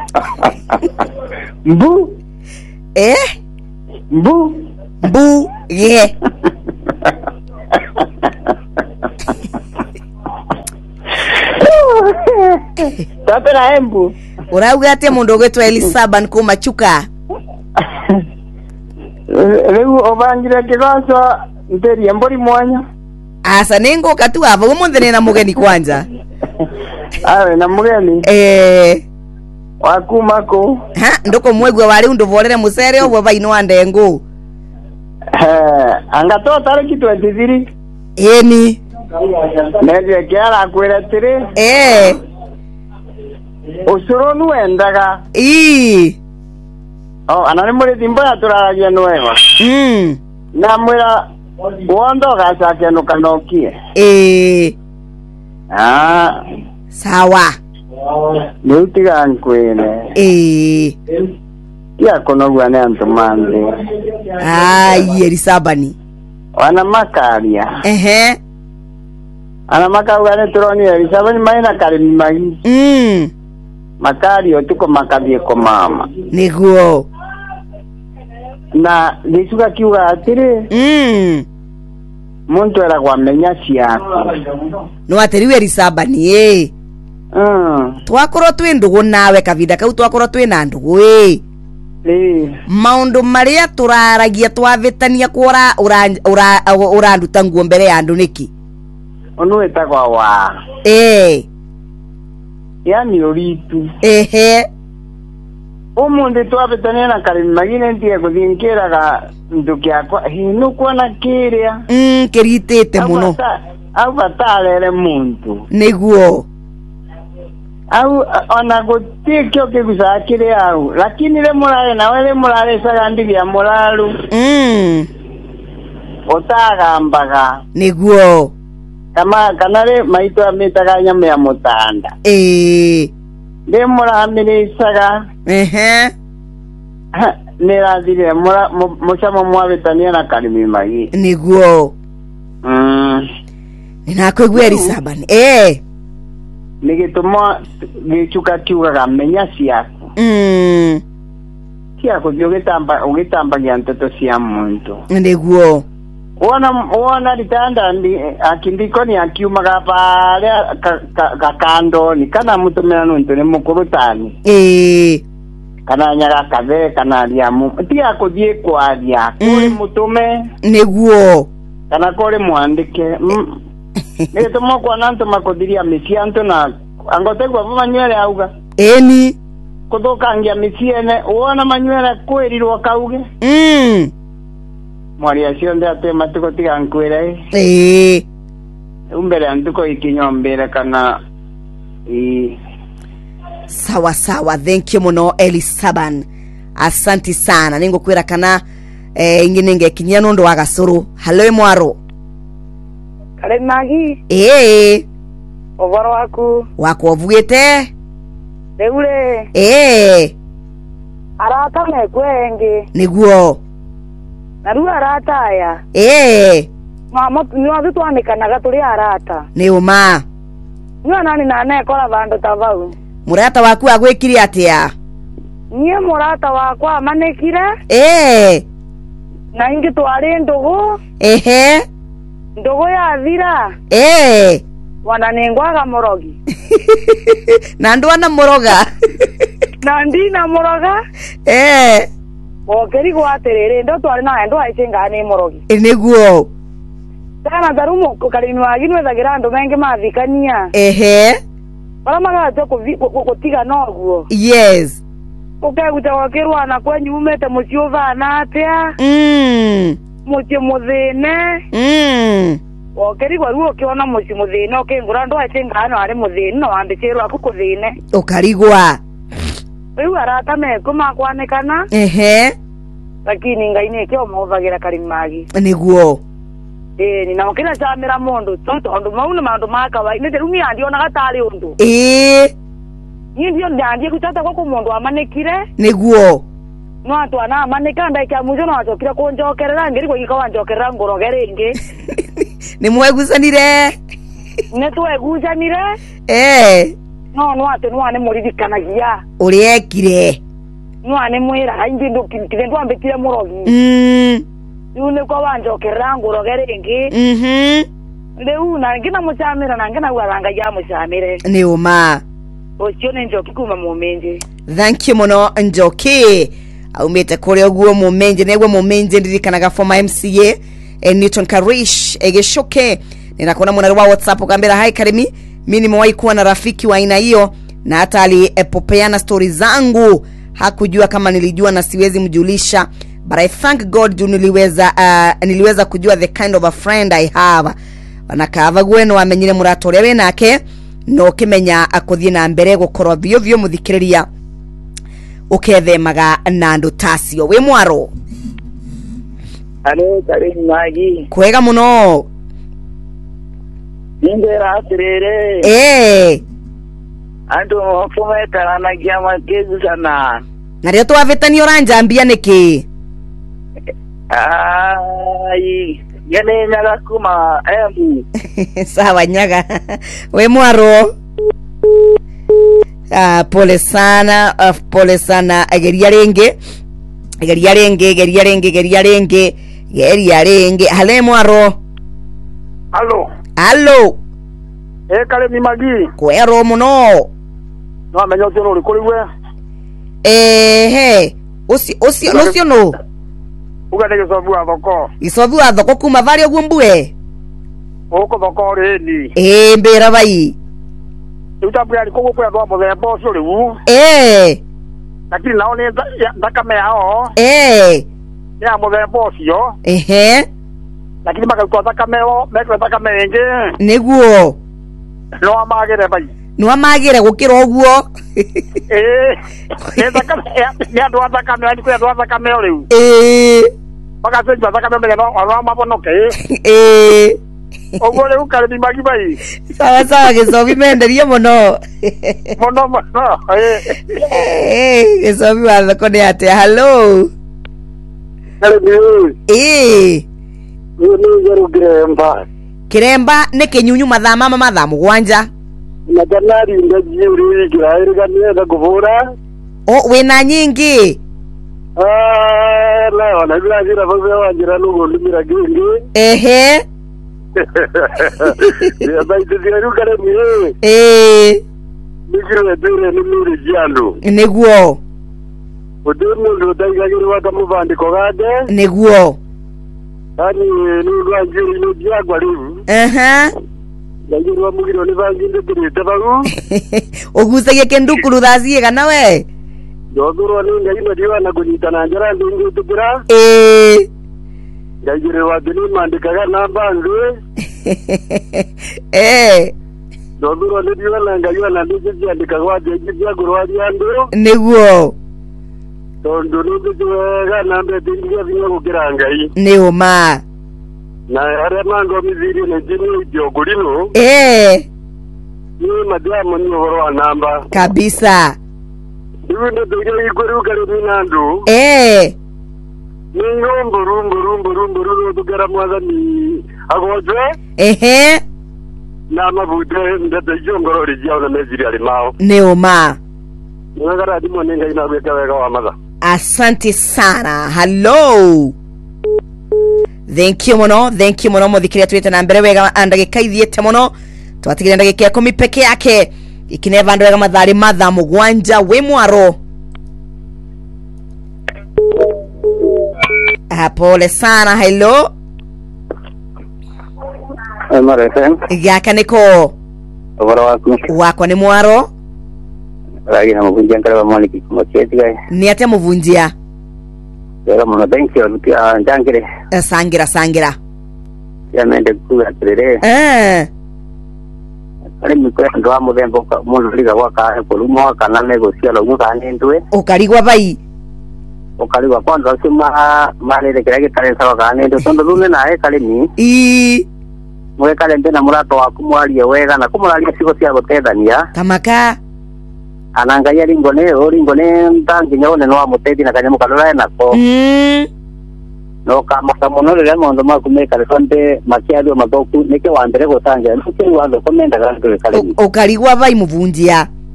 Mbu. Mbu. Mbu ye. Tapera embu. Urauga ate mundu gwetwa Elisaba nkuma chuka. Leo obangira kigaso nteri embori mwanya. Asa nengo katu ava umunthe na mugeni kwanza. Awe na mugeni. Wakumako. Ndoko mwegwe wali undovolere musere obwo baino andengo. Angato tare kitu 23. Eni. Nende kiara kwera tire. Usoro nuendaga. Anani muri timbo ya turaragia nueva. Na mwera wondo gacake no kanokie. Sawa. Nutiga nkwene. Ya konogwa ne antumande. Elisabani. Wana makaria. Ana makaria ne turoni Elisabani maina karimi magi. Makario tuko makabie ko mama. Niguo. Na nisuka kiuga atire. Muntu era kwamenya ciako. No ateriwe Elisabani Twakoro twi ndugu nawe kavinda kau twakoro twi na ndugu maundu maria turaragia twavitania kura uranduta nguo mbere ya andu niki onu etagwa wa yani uritu umundu twavitania na karimi magine ntie kuthinkiraga ndukiakwa hinu kuona kiria kiritite muno au batarere muntu niguo au ona gotikyo kigusakire au lakini le mulale na wele mulale sagandi ya mulalu otagambaga niguo kama kanale maito ametaga nyama ya mutanda de mulamire saga nerazire muchamo mwabetania na karimi magi niguo ninakwigwa Elisabani nigituma gichuka kiuga gamenya ciaku ciaku ugitambagia ntoto cia muntu niguo wona litanda akindiko ni akiumaga pale kakando ni kana mutumira nuntu ni mukurutani kana nyaga kave kana liamu tia kuthie kwaria kuri mutume niguo kana kuri mwandike nigituma kwa nanto makodiria misianto na angotegwa manywele auga kuthukangia misiene wona manywele kwirirwo kauge mwari acio nde ate matuko tiga nkwira umbere antuko ikinyombere kana sawa sawa. Thank you muno Elisaban, asanti sana. Ningokwira kana ingine ngekinyia nundu wa gasuru. Hello mwaro kale magi ovaro wako ovugete deure arata mekwenge niguo naru arata aya mama niwathi twanikanaga turi arata ni uma niwa nani nane kora bandu tabau murata waku agwikiri atia nie murata wakwa amanekire na ingi twari ndugu ndugu ya thira wananengwaga morogi na ndu ana moroga na ndina moroga okeri gwaterere ndo twari na ndo aicenga ni morogi niguo kana darumo karimi waginu ethagira andu menge mathikania bara magato kutiga noguo yes ukeguta wakirwa na kwenyu umete mucio vana atia mucio muthine okeri gwaruo kiona mucio muthine okengura ndo aicenga ano ari muthine no ambicirwa kukuthine ukarigwa riu arata meko makwanekana lakini ngaine kyo movagira karimi magi niguo ni na okira chamira mundu tondu mauna mandu makawa ine terumi andio na gatari undu ni ndio ndandie kutata kwa mundu amanekire niguo no atu ana amanekanda ikya mujo no atokira kunjokerera ngiri kwa ikawa njokerera ngorogere ingi ni mwegusanire ne tuegusanire no ate no ane muririkanagia uriekire no ane mwira indi ndukire ndwambitire murogi yune kwa wanjokera ngurogere ingi leu na ngina muchamira na ngina waranga ya muchamire ni uma ochione njoki kuma mumenje. Thank you muno njoki aumete kore oguo mumenje negwe mumenje ndirikanaga former MCA Newton Karish egeshoke ninakona mwana wa WhatsApp ukambira hi Karimi mimi nimewahi kuwa na rafiki wa aina hiyo na hata alipopeana stories zangu hakujua kama nilijua na siwezi mjulisha, but I thank God niliweza kujua the kind of a friend I have. Wanakava gweno wamenyire muratoria we nake no kimenya akuthie na mbere gukorwa vyo muthikiriria ukethemaga na ndu tasio we mwaro. Alo Karimi magi kwega muno ningera atirere ando fumeta na giama kezu sana na rio twavetani oranjambia niki ai yane nyaga kuma embu sawa nyaga we mwaro. Pole sana geria renge hale mwaro. Allo Karimi magi kwero muno no amenyo tyo uri kuri we ucio no ugane gisobu athoko kuma vari oguo mbue uko thoko rindi mbira bai utabu yali kogo kwa ndo muthemba ucio riu lakini naone ndakame yao ya muthemba ucio lakini makaruta takameo mekwe takamenge niguo no amagire gukira oguo ya ndo takameo ni kwa ndo takameo riu makasenja takameo mele no mabonoke oguo riu Karimi magi bai sawa gisobi menderie muno gisobi wa thoko ni ate hello Karimi kiremba ne kenyunyu mathama mugwanja na janari ndaji uri girairigania da kuvura wena nyingi la wana bila vile wanjira nugo limira gingi ya baiti ziru Karimi nigire dure nimuri jiandu neguo odemu ndo daigagira wakamuvandiko gade neguo ani nulwa njiri no diagwa rivu njiri wa mugiro ni vangi ndikirite bagu ogusaye kendukuru thasie kana we ndogoro ni ngai no diwa na kunyitana njara ndingi tukira njiri wa dini mandikaga namba ndu ndogoro ni diwa na ngai na ndiji andika wa jeji ya gurwa yandu neguo tondo nduga nambe tindiga vinyo gukira ngai ni uma na are mango miziri ne jini diogurino ni madiamo ni horo namba kabisa iwe ndo ndio iguru Karimi nandu ni rumbu tukera mwaza ni agojwe na mabude ndete jongoro rijao na meziri alimao ni uma ngara dimo nenga ina weka weka wa maza. Asante sana. Hello. Thank you muno muthikiria twite na mbere wega andagika ithiete muno twatigire ndagika 10 peke yake ikineva ndwega mathari matha mugwanja we mwaro. Pole sana. Hello Maresen yaka niko wako ni mwaro lagi na mvunjia nkala mwaliki kumacheti gai ni ate mvunjia yala mwana thank you njangire sangira ya mende kuya tirere ale mikoya ndo amuthembo mundu liga gwaka kulumo kana negocia lo ngane ndwe ukarigwa bai ukarigwa kwanza sima malere kile kitale sawa kana ndo tondo lune nae Karimi mwe kale ndena murato waku mwalie wega na kumuralia siko cia gutethania kamaka ananga ya ringone ntangi nyone no amutedi na kanyamu kalora nako no kama kamono le mondo makumeka le sonde makiado madoku nike wandere gotanga nike wando komenda gandu Karimi ukarigwa bai muvunjia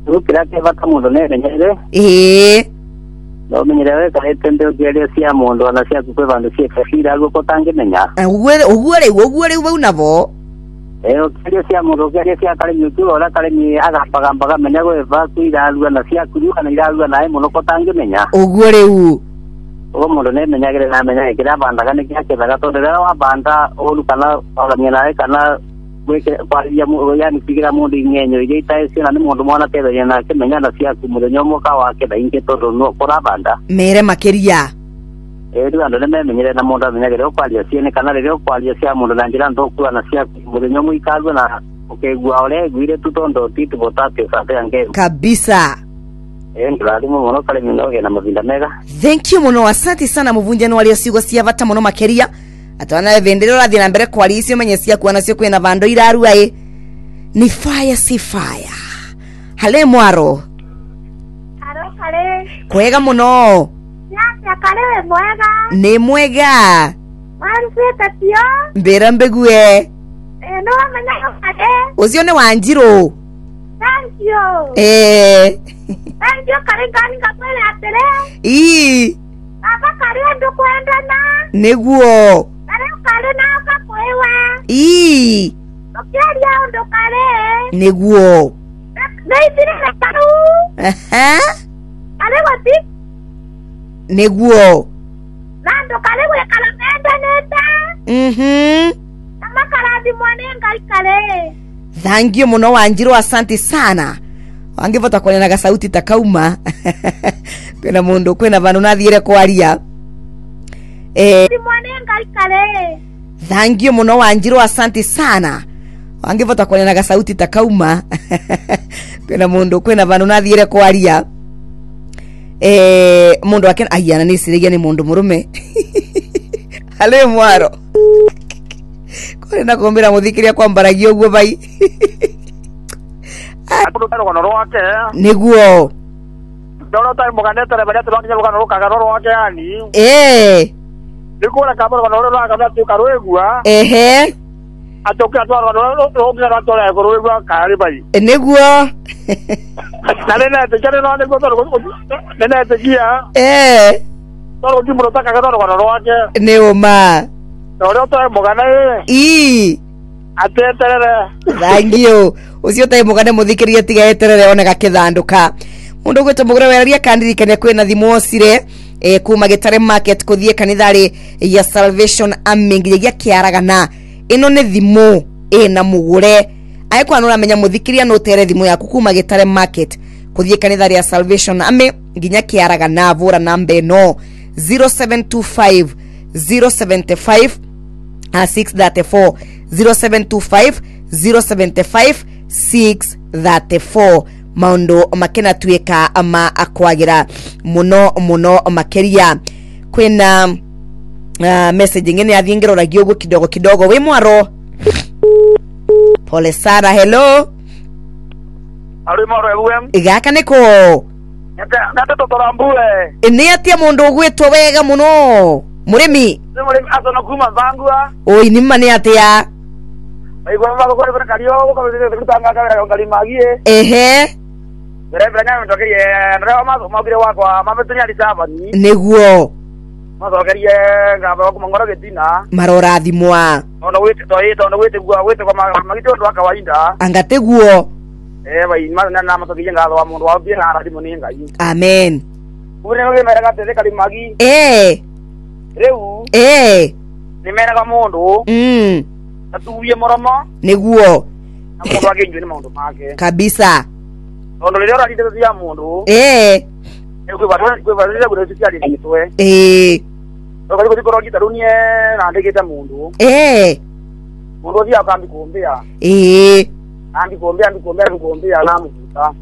ukira ke bata mundu ne menyere no menyere ka etende ukire cia mundu ana cia kukwe bandu cia kafira guko tange menya ugure unavo ukire cia mundu ukire cia kale nyutu ora kale ni agapagamba menya gwe va kuiraruga na cia kuruga na iraruga nae muno ko tange menya ugure mundu ne menyagire na menya ikira banda kana kia kethaga tondera wa banda olukana ogamia nae kana kwaria yani kigira mundu ingenyo ije itaisi na ni mundu mwana tethenya na kemenya na cia kumurenyo moka wake thainge tondu no kora banda mere makeria ndio ando ne menyere na mundu amenyagire kwaria ciene kana rire kwaria cia mundu na njira ndoku na cia kumurenyo muikazu na ukegua ole gwire tutondo titu botate sate yange kabisa thank you muno asante sana muvunjano waliosigwa cia vata muno makeria atwana vendero rathi na mbere kwa lisi menye cia kuana cio kwena vando irarua ni fire si fire hale mwaro kale kwega muno ya kale mwega ni mwega wanse tio mbera mbegue no menya kale uzione wanjiro thank you thank you kale gani kapele atele aba kale ndo kwenda na neguo kale na kakwewa okialia ndo kale neguo naitire na taru kale wati neguo ndo kale we kala menda neta kama kala di mwanenga kale thank you muno wanjiro asante sana wangivota kwenena sauti takauma kwena mundu kwena vandu nathiire kwaria thank you muno wanjiro asante sana wangivota kwenena sauti takauma kwena mundu kwena vandu nathiire kwaria mundu akena ayana ni sirigia ni mundu murume hale mwaro kwena kumbira muthikiria kwa mbaragio guo bai niguo ndoro tai muganete rebele twakinya lugano rukaga roro wake yani nikura kaboro roro raka tu karwegua atoka twaro roro ngira tore kurwegua kari bai niguo nalena tekere no niguo toro nena tekia toro kimuro taka roro wake neuma ndoro tai mugana ateterere thank you ucio tai mugane muthikirie tiga eterere onega kithanduka mundu gwita mugure weria kandirikane kwina thimu ocire kuma Gitare market kuthie kanithari ya Salvation Army nginya kiaragana ino ni thimu na mugure aikwa no ramenya muthikiria no tere thimu yaku kuma Gitare market kuthie kanithari ya Salvation Army nginya kiaragana vura namba no 0725 075 634 0725 075 634 maundo makena tueka ama akwagira muno makeria kwena message ngene athingiro ragio go kidogo we mwaro pole sana hello ari mwaro ewe igaka niko ngata totorambue ni atia mundu gwitwo wega muno murimi asona kuma vangua oi ni mane atia igwa mbago kwa kario ko kutanga ka ngali magie Bere nya ndokerie ndio magire wakwa mametunya lisabani neguo mazokerie ngaba ko mangoro getina marora thimwa ono wete kwa magito ndo kawaida angateguo bai na matokiye ngalo wa mundu wa bia ara dimu ninga yi amen ure no gemera ka tete kali magi reu ni mera ka mundu atuye moromo neguo na mundu agenjwe ni mundu make kabisa ono lero ali tete ya mundu kwe badala kuna sisi ali nitwe okali ko gitarunie na ndegeta mundu mundu dia akambi kuombea andi kuombea na mukuta